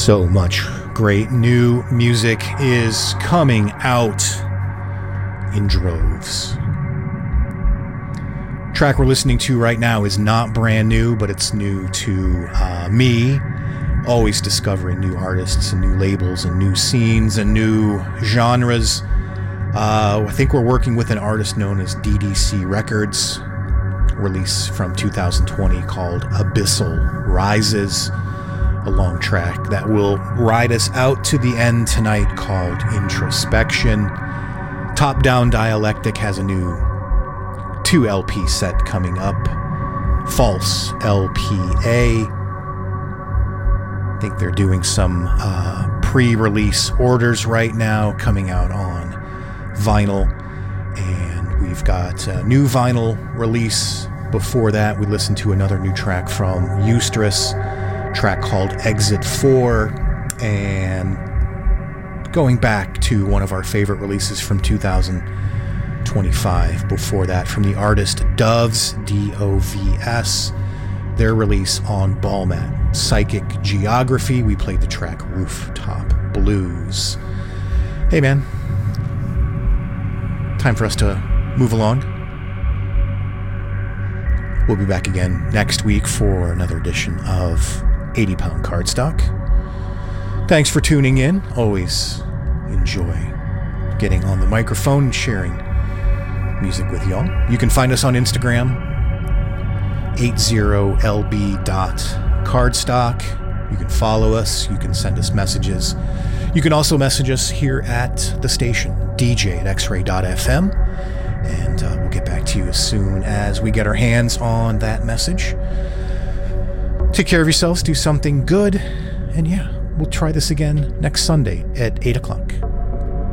So much great new music is coming out in droves. Track we're listening to right now is not brand new, but it's new to me. Always discovering new artists and new labels and new scenes and new genres. I think we're working with an artist known as DDC Records. Release from 2020 called Abyssal Rises. A long track that will ride us out to the end tonight called Introspection. Top Down Dialectic has a new 2 LP set coming up. False LPA. I think they're doing some pre-release orders right now, coming out on vinyl. And we've got a new vinyl release. Before that, we listened to another new track from Eustress. Track called Exit 4, and going back to one of our favorite releases from 2025. Before that, from the artist Doves, DOVS, their release on Ballmat, Psychic Geography. We played the track Rooftop Blues. Hey man, time for us to move along. We'll be back again next week for another edition of 80 Pound Cardstock. Thanks for tuning in. Always enjoy getting on the microphone and sharing music with y'all. You can find us on Instagram, 80lb.cardstock. You can follow us. You can send us messages. You can also message us here at the station, dj@xray.fm. And we'll get back to you as soon as we get our hands on that message. Take care of yourselves, do something good, and yeah, we'll try this again next Sunday at 8 o'clock.